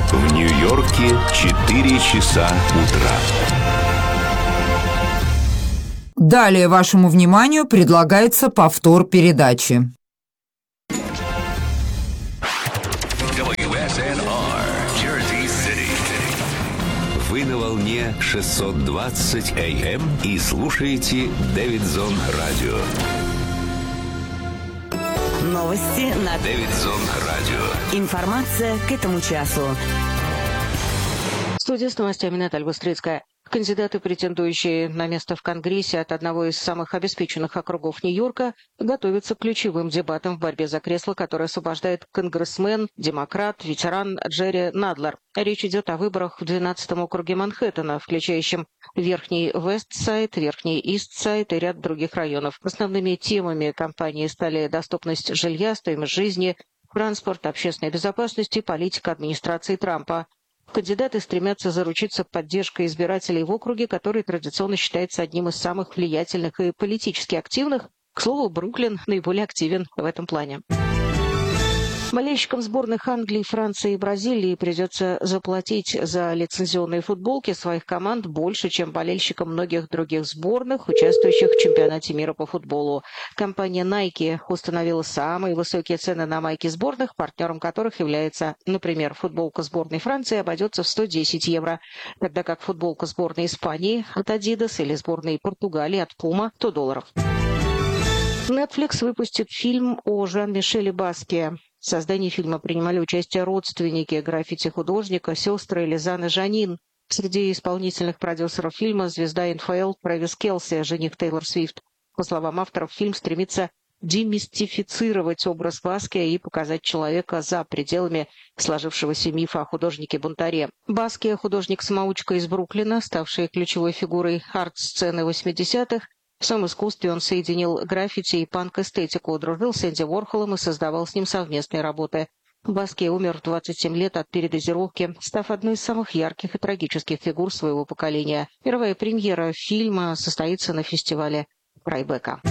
В Нью-Йорке 4 часа утра. Далее вашему вниманию предлагается повтор передачи. Вы на волне 620 АМ и слушаете Дэвидсон Радио. Новости на Дэвидсон Радио. Информация к этому часу. Студия с новостями Наталья Быстрицкая. Кандидаты, претендующие на место в Конгрессе от одного из самых обеспеченных округов Нью-Йорка, готовятся к ключевым дебатам в борьбе за кресло, которое освобождает конгрессмен, демократ, ветеран Джерри Надлер. Речь идет о выборах в 12-м округе Манхэттена, включающем Верхний Вест-Сайд, Верхний Ист-Сайд и ряд других районов. Основными темами кампании стали доступность жилья, стоимость жизни, транспорт, общественная безопасность и политика администрации Трампа. Кандидаты стремятся заручиться поддержкой избирателей в округе, который традиционно считается одним из самых влиятельных и политически активных. К слову, Бруклин наиболее активен в этом плане. Болельщикам сборных Англии, Франции и Бразилии придется заплатить за лицензионные футболки своих команд больше, чем болельщикам многих других сборных, участвующих в чемпионате мира по футболу. Компания Nike установила самые высокие цены на майки сборных, партнером которых является, например, футболка сборной Франции обойдется в 110 евро, тогда как футболка сборной Испании от Adidas или сборной Португалии от Puma $100. Netflix выпустит фильм о Жан-Мишеле Баске. В создании фильма принимали участие родственники граффити-художника, сестры Лизаны Жанин. Среди исполнительных продюсеров фильма звезда НФЛ Трэвис Келси, жених Тейлор Свифт. По словам авторов, фильм стремится демистифицировать образ Баске и показать человека за пределами сложившегося мифа о художнике-бунтаре. Баске – художник-самоучка из Бруклина, ставший ключевой фигурой арт-сцены 80-х. В своем искусстве он соединил граффити и панк-эстетику, дружил с Энди Уорхолом и создавал с ним совместные работы. Баске умер в 27 лет от передозировки, став одной из самых ярких и трагических фигур своего поколения. Мировая премьера фильма состоится на фестивале Трайбека.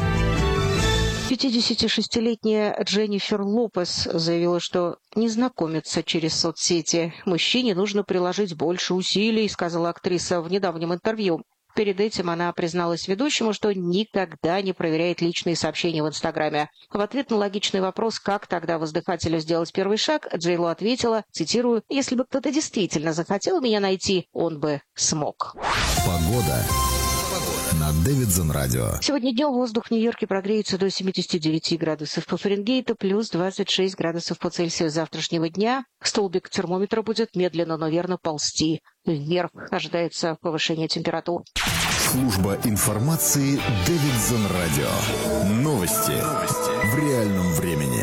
56-летняя Дженнифер Лопес заявила, что не знакомится через соцсети. «Мужчине нужно приложить больше усилий», — сказала актриса в недавнем интервью. Перед этим она призналась ведущему, что никогда не проверяет личные сообщения в Инстаграме. В ответ на логичный вопрос, как тогда воздыхателю сделать первый шаг, Джей Ло ответила, цитирую, «Если бы кто-то действительно захотел меня найти, он бы смог». Погода на Дэвидсон Радио. Сегодня днем воздух в Нью-Йорке прогреется до 79 градусов по Фаренгейту, плюс 26 градусов по Цельсию завтрашнего дня. Столбик термометра будет медленно, но верно ползти вверх. Ожидается повышение температур. Служба информации Дэвидсон Радио. Новости в реальном времени.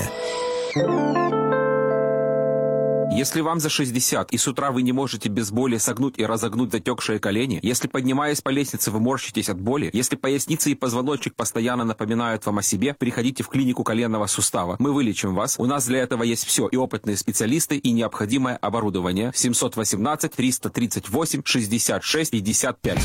Если вам за 60 и с утра вы не можете без боли согнуть и разогнуть затекшие колени, если, поднимаясь по лестнице, вы морщитесь от боли, если поясница и позвоночник постоянно напоминают вам о себе, приходите в клинику коленного сустава. Мы вылечим вас. У нас для этого есть все. И опытные специалисты, и необходимое оборудование. 718-338-66-55.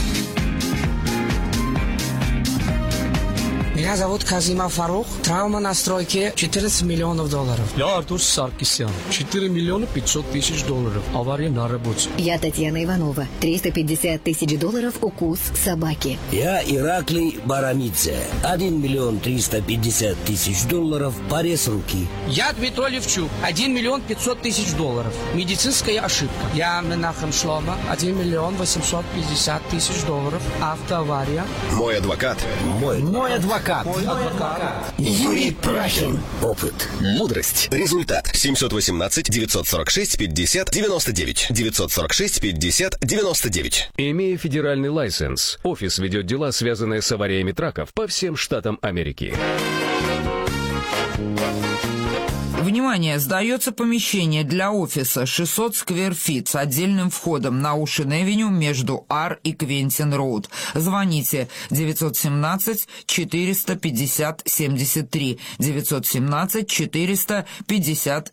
Меня зовут Казима Фарух. Травма на стройке $14 миллионов. Я Артур Саркисян. $4 миллиона 500 тысяч. Авария на работе. Я Татьяна Иванова. $350 тысяч укус собаки. Я Ираклий Барамидзе. $1 миллион 350 тысяч. Порез руки. Я Дмитрий Левчук. $1 миллион 500 тысяч. Медицинская ошибка. Я Менахем Шлома. $1 миллион 850 тысяч. Автоавария. Мой адвокат. Мой адвокат. Юрий Прахин. Опыт. Мудрость. Результат. 718-946-50-99. 946-50-99. Имея федеральный лайсенс, офис ведет дела, связанные с авариями траков по всем штатам Америки. Внимание! Сдается помещение для офиса 600 сквер фит с отдельным входом на Оушен-Эвеню между Ар и Квентин-Роуд. Звоните 917-450-73.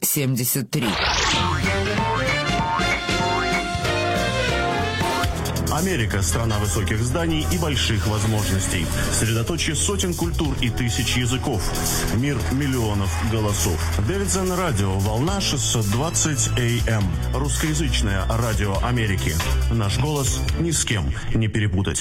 917-450-73. Америка – страна высоких зданий и больших возможностей. Средоточие сотен культур и тысяч языков. Мир миллионов голосов. Davidson Radio, волна 620 AM. Русскоязычное радио Америки. Наш голос ни с кем не перепутать.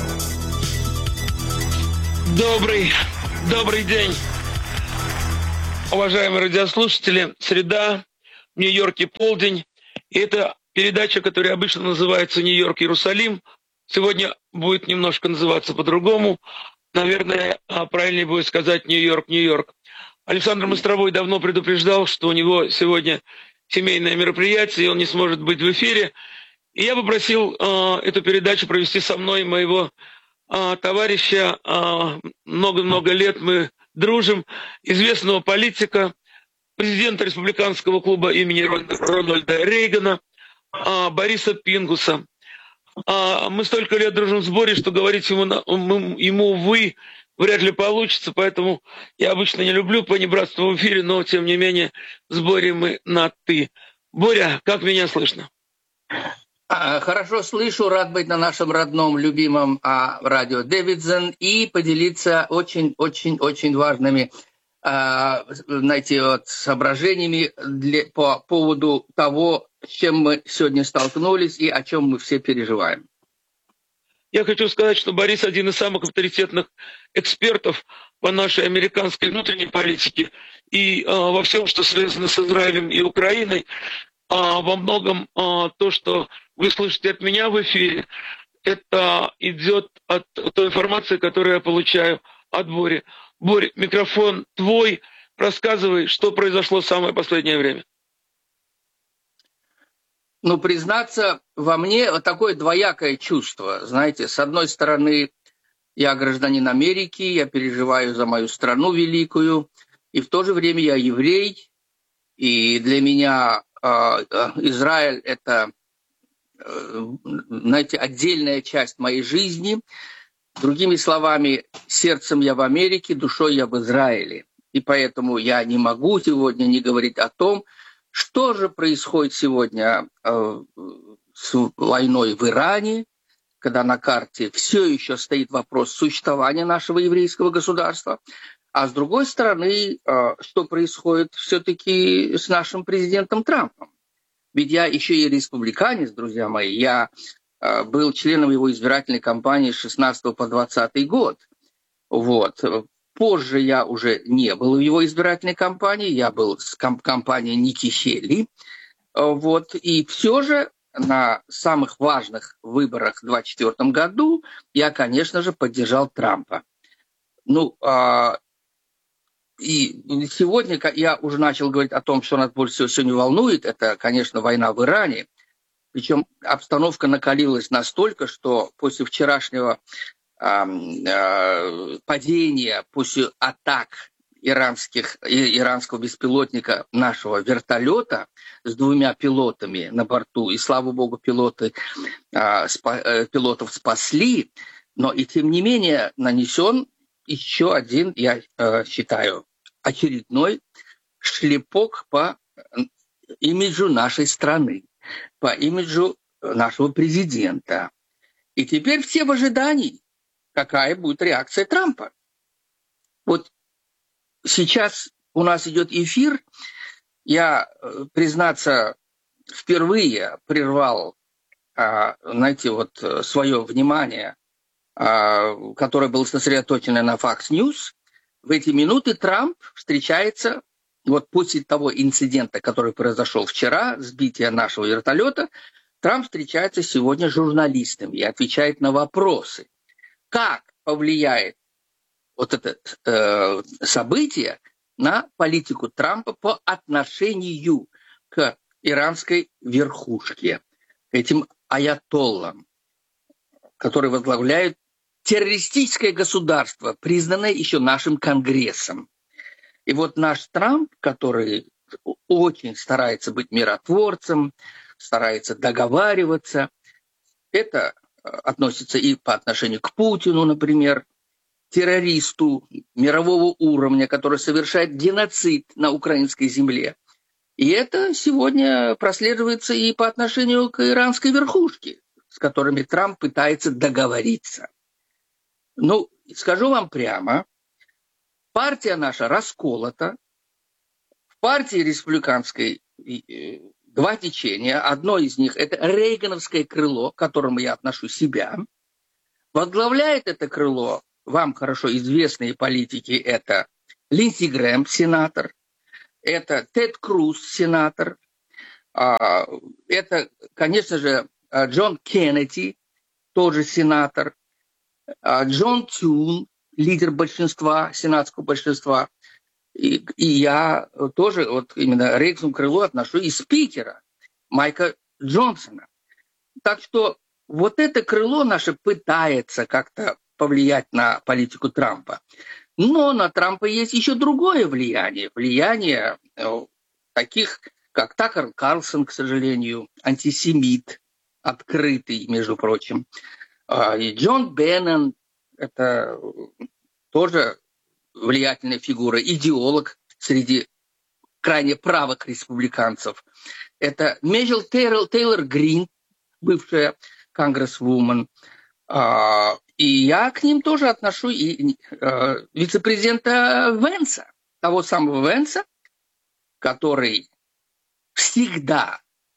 Добрый день, уважаемые радиослушатели. Среда, в Нью-Йорке полдень. И это передача, которая обычно называется «Нью-Йорк-Иерусалим». Сегодня будет немножко называться по-другому. Наверное, правильнее будет сказать «Нью-Йорк-Нью-Йорк». Александр Мостровой давно предупреждал, что у него сегодня семейное мероприятие, и он не сможет быть в эфире. И я попросил эту передачу провести со мной моего товарища. Много-много лет мы дружим, известного политика, президента республиканского клуба имени Рональда Рейгана, Бориса Пингуса. Мы столько лет дружим в сборе, что говорить ему «вы» вряд ли получится, поэтому я обычно не люблю понебратство в эфире, но тем не менее в сборе мы на «ты». Боря, как меня слышно? Хорошо слышу, рад быть на нашем родном, любимом радио Davidson и поделиться очень важными соображениями по поводу того, с чем мы сегодня столкнулись и о чем мы все переживаем. Я хочу сказать, что Борис один из самых авторитетных экспертов по нашей американской внутренней политике и во всем, что связано с Израилем и Украиной. Во многом то, что вы слышите от меня в эфире, это идет от той информации, которую я получаю от Бори. Борь, микрофон твой. Рассказывай, что произошло в самое последнее время. Признаться, во мне вот такое двоякое чувство. Знаете, с одной стороны, я гражданин Америки, я переживаю за мою страну великую, и в то же время я еврей, и для меня Израиль – это, знаете, отдельная часть моей жизни. Другими словами, сердцем я в Америке, душой я в Израиле. И поэтому я не могу сегодня не говорить о том, что же происходит сегодня с войной в Иране, когда на карте все еще стоит вопрос существования нашего еврейского государства. А с другой стороны, что происходит все-таки с нашим президентом Трампом? Ведь я еще и республиканец, друзья мои. Я был членом его избирательной кампании с 16 по 20 год. Вот. Позже я уже не был в его избирательной кампании. Я был с кампанией Ники Хейли. Вот. И все же на самых важных выборах в 2024 году я, конечно же, поддержал Трампа. И сегодня я уже начал говорить о том, что нас больше всего сегодня волнует. Это, конечно, война в Иране. Причем обстановка накалилась настолько, что после вчерашнего падения, после атак иранского беспилотника нашего вертолета с 2 пилотами на борту, и, слава богу, пилотов спасли, но и тем не менее нанесен еще один, я считаю, очередной шлепок по имиджу нашей страны, по имиджу нашего президента. И теперь все в ожидании, какая будет реакция Трампа. Вот сейчас у нас идет эфир. Я, признаться, впервые прервал, свое внимание, которое было сосредоточено на Fox News. В эти минуты Трамп встречается, вот после того инцидента, который произошел вчера, сбития нашего вертолета, Трамп встречается сегодня с журналистами и отвечает на вопросы. Как повлияет вот это событие на политику Трампа по отношению к иранской верхушке, к этим аятоллам, которые возглавляют террористическое государство, признанное еще нашим Конгрессом. И вот наш Трамп, который очень старается быть миротворцем, старается договариваться, это относится и по отношению к Путину, например, террористу мирового уровня, который совершает геноцид на украинской земле. И это сегодня прослеживается и по отношению к иранской верхушке, с которыми Трамп пытается договориться. Ну, скажу вам прямо, партия наша расколота. В партии республиканской два течения. Одно из них – это рейгановское крыло, к которому я отношу себя. Возглавляет это крыло, вам хорошо известные политики, это Линдси Грэм, сенатор, это Тед Круз, сенатор, это, конечно же, Джон Кеннеди, тоже сенатор, Джон Тюн, лидер большинства, сенатского большинства, и я тоже вот именно Рейгановскому крылу отношу и спикера Майка Джонсона. Так что вот это крыло наше пытается как-то повлиять на политику Трампа. Но на Трампа есть еще другое влияние. Влияние таких, как Такер Карлсон, к сожалению, антисемит, открытый, между прочим. И Джон Беннон, это тоже влиятельная фигура, идеолог среди крайне правых республиканцев. Это Мэджел Тейлор Грин, бывшая конгрессвумен. И я к ним тоже отношу и вице-президента Венса, того самого Венса, который всегда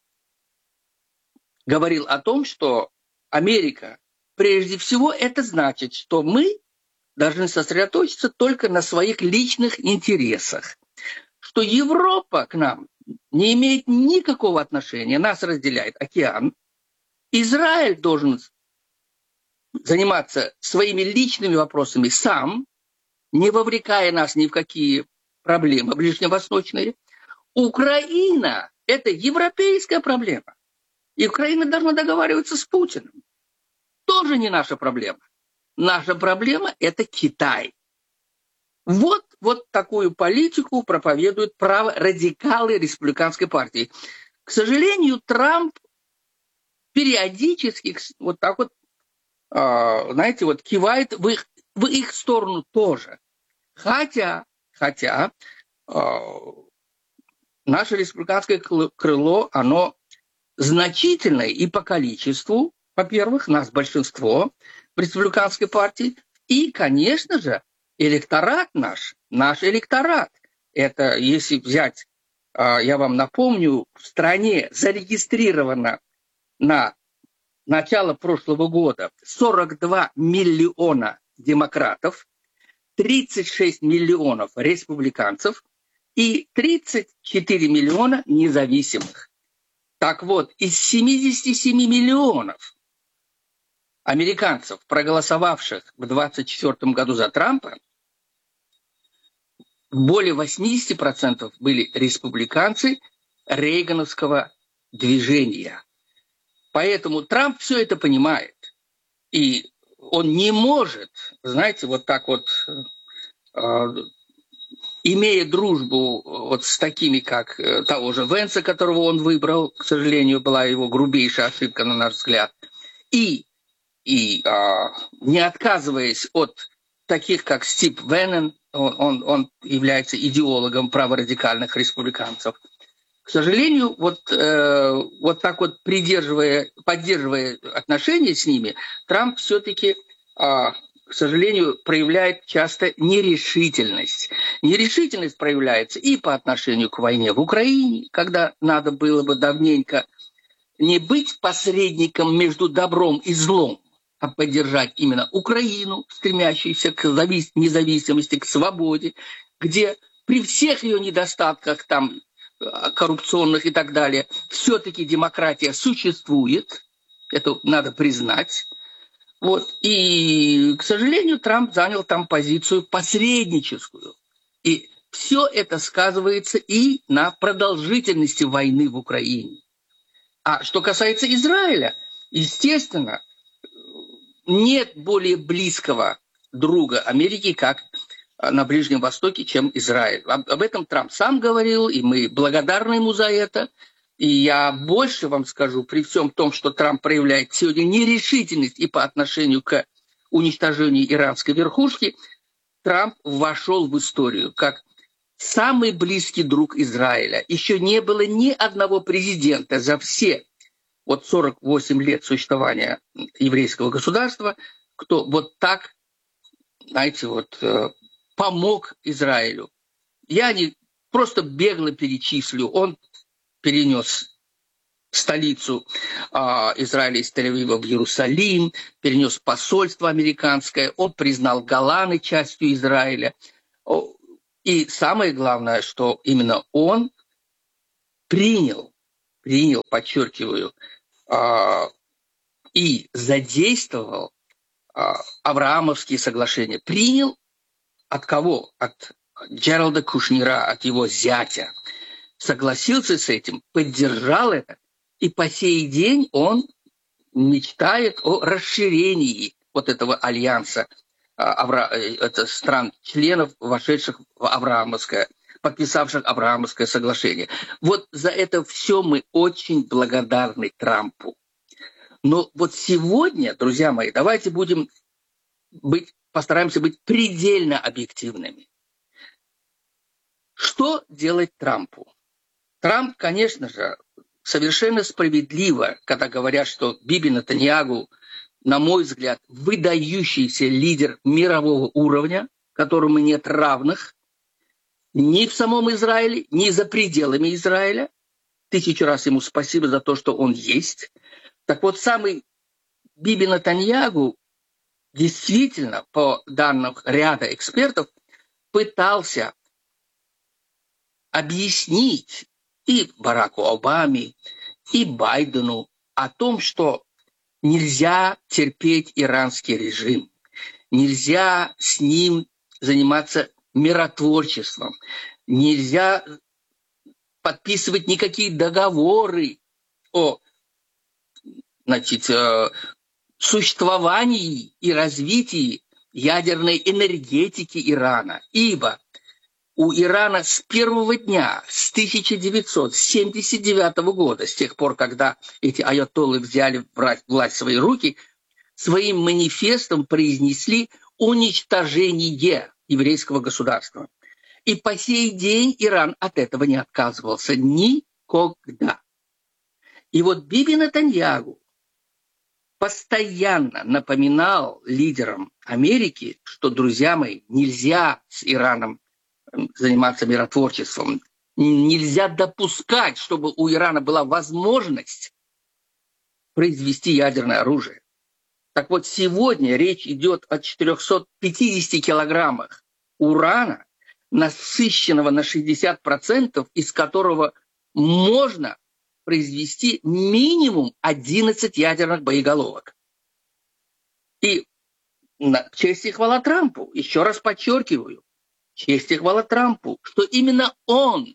говорил о том, что Америка, прежде всего, это значит, что мы должны сосредоточиться только на своих личных интересах, что Европа к нам не имеет никакого отношения, нас разделяет океан, Израиль должен заниматься своими личными вопросами сам, не вовлекая нас ни в какие проблемы ближневосточные. Украина – это европейская проблема. И Украина должна договариваться с Путиным. Тоже не наша проблема. Наша проблема – это Китай. Вот такую политику проповедуют праворадикалы республиканской партии. К сожалению, Трамп периодически вот так вот, знаете, вот кивает в их сторону тоже. Хотя наше республиканское крыло, оно значительное и по количеству, во-первых, нас большинство в республиканской партии, и, конечно же, электорат наш электорат. Это, если взять, я вам напомню, в стране зарегистрировано на начало прошлого года 42 миллиона демократов, 36 миллионов республиканцев и 34 миллиона независимых. Так вот, из 77 миллионов американцев, проголосовавших в 2024 году за Трампа, более 80% были республиканцы рейгановского движения. Поэтому Трамп все это понимает. И он не может, знаете, вот так вот, имея дружбу вот с такими, как того же Венса, которого он выбрал, к сожалению, была его грубейшая ошибка, на наш взгляд, и не отказываясь от таких, как Стив Веннон, он является идеологом праворадикальных республиканцев. К сожалению, вот так вот поддерживая отношения с ними, Трамп все-таки, к сожалению, проявляет часто нерешительность. Нерешительность проявляется и по отношению к войне в Украине, когда надо было бы давненько не быть посредником между добром и злом, а поддержать именно Украину, стремящуюся к независимости, к свободе, где при всех ее недостатках, там, коррупционных и так далее, все-таки демократия существует, это надо признать. Вот. И, к сожалению, Трамп занял там позицию посредническую. И все это сказывается и на продолжительности войны в Украине. А что касается Израиля, естественно, нет более близкого друга Америки, как на Ближнем Востоке, чем Израиль. Об этом Трамп сам говорил, и мы благодарны ему за это. И я больше вам скажу, при всем том, что Трамп проявляет сегодня нерешительность и по отношению к уничтожению иранской верхушки, Трамп вошел в историю как самый близкий друг Израиля. Еще не было ни одного президента за все вот 48 лет существования еврейского государства, кто вот так, знаете, вот помог Израилю. Я не просто бегло перечислю. Он перенес столицу Израиля из Тель-Авива в Иерусалим, перенес посольство американское, он признал Голаны частью Израиля. И самое главное, что именно он принял, подчеркиваю, и задействовал Авраамовские соглашения. Принял от кого? От Джералда Кушнера, от его зятя. Согласился с этим, поддержал это, и по сей день он мечтает о расширении вот этого альянса стран-членов, вошедших в Авраамовское, подписавших Авраамовское соглашение. Вот за это все мы очень благодарны Трампу. Но вот сегодня, друзья мои, давайте постараемся быть предельно объективными. Что делать Трампу? Трамп, конечно же, совершенно справедливо, когда говорят, что Биби Нетаньяху, на мой взгляд, выдающийся лидер мирового уровня, которому нет равных ни в самом Израиле, ни за пределами Израиля. 1000 раз ему спасибо за то, что он есть. Так вот, самый Биби Нетаньяху действительно, по данным ряда экспертов, пытался объяснить и Бараку Обаме, и Байдену о том, что нельзя терпеть иранский режим, нельзя с ним заниматься миротворчеством, нельзя подписывать никакие договоры о существовании и развитии ядерной энергетики Ирана, ибо у Ирана с первого дня, с 1979 года, с тех пор, когда эти аятоллы взяли власть в свои руки, своим манифестом произнесли уничтожение еврейского государства. И по сей день Иран от этого не отказывался никогда. И вот Биби Нетаньяху постоянно напоминал лидерам Америки, что, друзья мои, нельзя с Ираном заниматься миротворчеством. Нельзя допускать, чтобы у Ирана была возможность произвести ядерное оружие. Так вот, сегодня речь идет о 450 килограммах урана, насыщенного на 60%, из которого можно произвести минимум 11 ядерных боеголовок. И честь и хвала Трампу, еще раз подчеркиваю, честь и хвала Трампу, что именно он,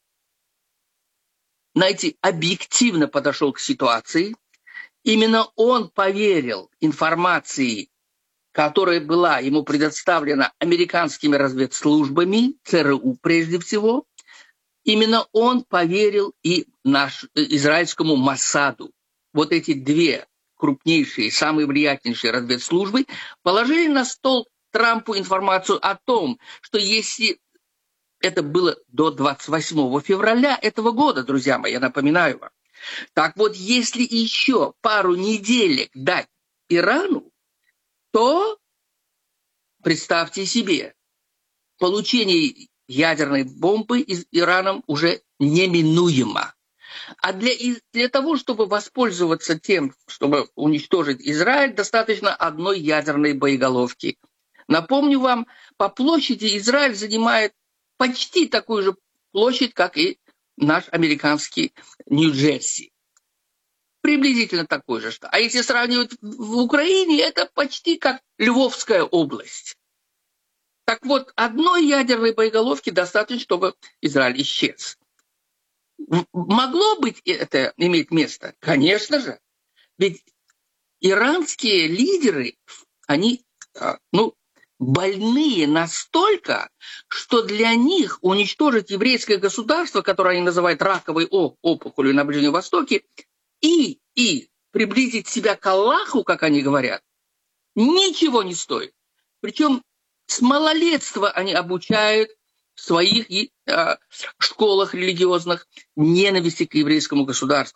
знаете, объективно подошел к ситуации, именно он поверил информации, которая была ему предоставлена американскими разведслужбами, ЦРУ прежде всего, именно он поверил и израильскому Моссаду. Вот эти две крупнейшие, самые влиятельнейшие разведслужбы положили на стол Трампу информацию о том, что если это было до 28 февраля этого года, друзья мои, я напоминаю вам, так вот, если еще пару неделек дать Ирану, то, представьте себе, получение ядерной бомбы из Ираном уже неминуемо. А для того, чтобы воспользоваться тем, чтобы уничтожить Израиль, достаточно одной ядерной боеголовки. Напомню вам, по площади Израиль занимает почти такую же площадь, как и наш американский Нью-Джерси. Приблизительно такой же. А если сравнивать в Украине, это почти как Львовская область. Так вот, одной ядерной боеголовки достаточно, чтобы Израиль исчез. Могло быть это иметь место? Конечно же. Ведь иранские лидеры, они, больные настолько, что для них уничтожить еврейское государство, которое они называют раковой опухолью на Ближнем Востоке, и приблизить себя к Аллаху, как они говорят, ничего не стоит. Причем с малолетства они обучают в своих школах религиозных ненависти к еврейскому государству.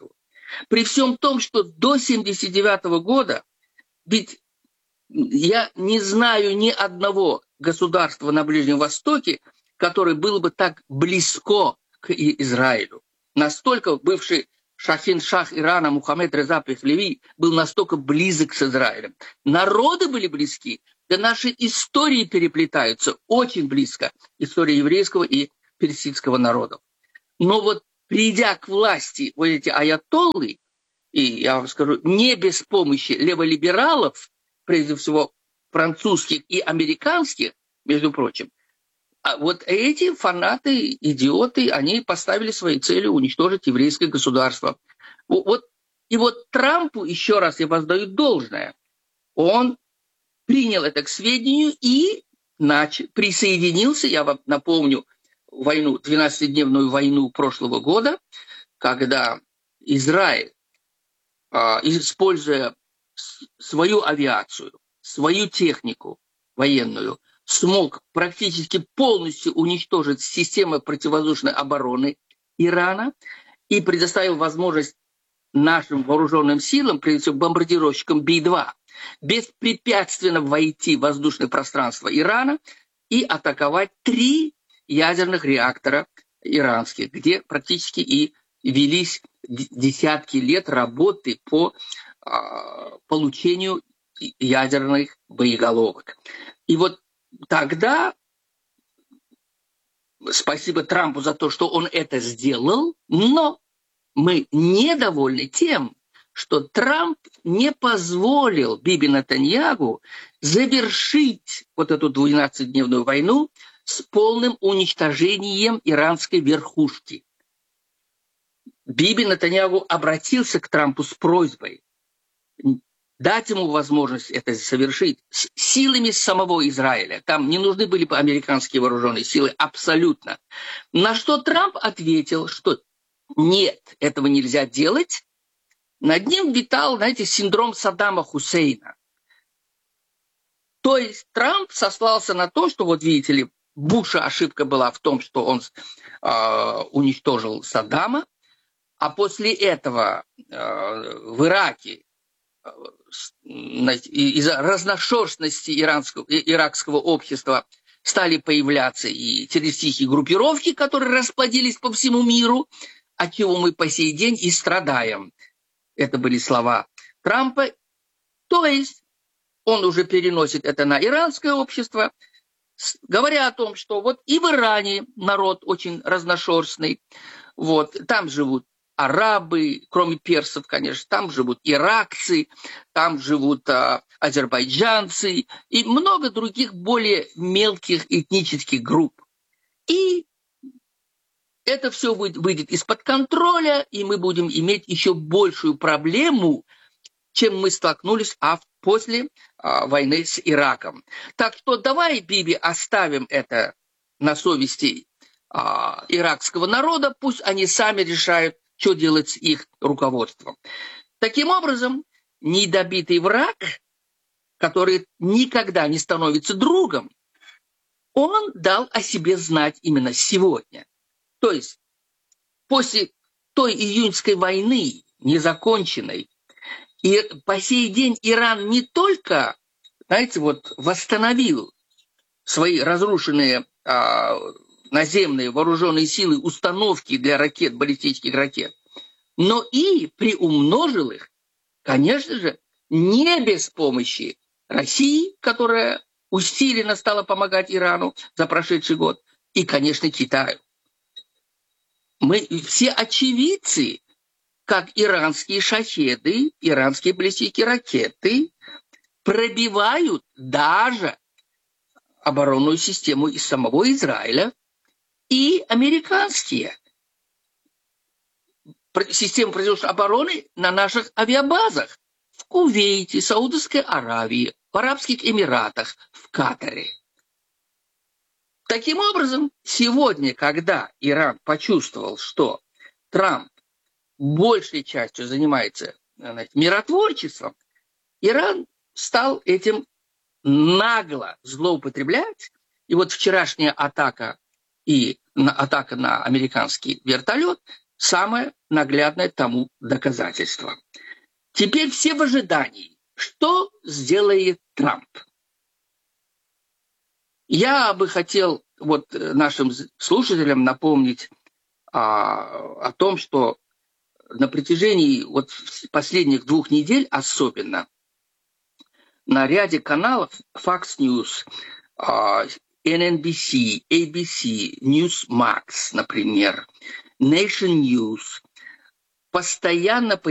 При всем том, что до 1979 года, ведь я не знаю ни одного государства на Ближнем Востоке, которое было бы так близко к Израилю. Настолько бывший шах Ирана Мухаммед Реза Пехлеви был настолько близок с Израилем. Народы были близки, да наши истории переплетаются очень близко. История еврейского и персидского народов. Но вот придя к власти вот эти аятоллы, и я вам скажу, не без помощи леволибералов, прежде всего французских и американских, между прочим, а вот эти фанаты, идиоты, они поставили своей целью уничтожить еврейское государство. И вот Трампу, еще раз я воздаю должное, он принял это к сведению и присоединился, я вам напомню, войну, 12-дневную войну прошлого года, когда Израиль, используя свою авиацию, свою технику военную, смог практически полностью уничтожить систему противовоздушной обороны Ирана и предоставил возможность нашим вооруженным силам, прежде всего бомбардировщикам Би-2, беспрепятственно войти в воздушное пространство Ирана и атаковать 3 ядерных реактора иранских, где практически и велись десятки лет работы по получению ядерных боеголовок. И вот тогда, спасибо Трампу за то, что он это сделал, но мы недовольны тем, что Трамп не позволил Биби Нетаньяху завершить вот эту 12-дневную войну с полным уничтожением иранской верхушки. Биби Нетаньяху обратился к Трампу с просьбой дать ему возможность это совершить с силами самого Израиля. Там не нужны были бы американские вооруженные силы абсолютно. На что Трамп ответил, что нет, этого нельзя делать. Над ним витал, знаете, синдром Саддама Хусейна. То есть Трамп сослался на то, что, вот видите ли, Буша ошибка была в том, что он уничтожил Саддама, а после этого в Ираке из-за разношерстности иракского общества стали появляться и террористические группировки, которые расплодились по всему миру, от чего мы по сей день и страдаем. Это были слова Трампа. То есть он уже переносит это на иранское общество, говоря о том, что вот и в Иране народ очень разношерстный, вот, там живут арабы, кроме персов, конечно, там живут иракцы, там живут азербайджанцы и много других более мелких этнических групп. И это все выйдет из-под контроля, и мы будем иметь еще большую проблему, чем мы столкнулись после войны с Ираком. Так что давай, Биби, оставим это на совести иракского народа, пусть они сами решают, что делать с их руководством. Таким образом, недобитый враг, который никогда не становится другом, он дал о себе знать именно сегодня. То есть после той июньской войны, незаконченной, и по сей день Иран не только, знаете, вот восстановил свои разрушенные наземные вооруженные силы, установки для ракет, баллистических ракет, но и приумножил их, конечно же, не без помощи России, которая усиленно стала помогать Ирану за прошедший год, и, конечно, Китаю. Мы все очевидцы, как иранские шахеды, иранские баллистические ракеты пробивают даже оборонную систему из самого Израиля, и американские системы противовоздушной обороны на наших авиабазах в Кувейте, Саудовской Аравии, в Арабских Эмиратах, в Катаре. Таким образом, сегодня, когда Иран почувствовал, что Трамп большей частью занимается миротворчеством, Иран стал этим нагло злоупотреблять. И вот вчерашняя атака и атака на американский вертолет самое наглядное тому доказательство. Теперь все в ожидании, что сделает Трамп. Я бы хотел нашим слушателям напомнить о том, что на протяжении последних 2 недель особенно на ряде каналов Fox News, NBC, ABC, Newsmax, например, Nation News постоянно